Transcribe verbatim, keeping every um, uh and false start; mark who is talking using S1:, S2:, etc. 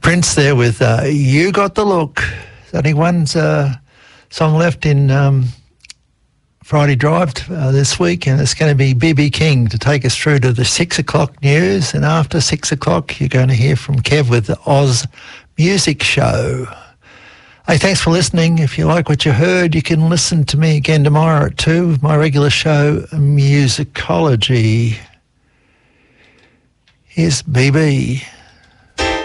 S1: Prince there with uh, You Got the Look. There's only one uh, song left in um, Friday Drive uh, this week, and it's going to be B B King to take us through to the six o'clock news. And after six o'clock, you're going to hear from Kev with the Oz Music Show. Hey, thanks for listening. If you like what you heard, you can listen to me again tomorrow at two with my regular show, Musicology. Here's B B.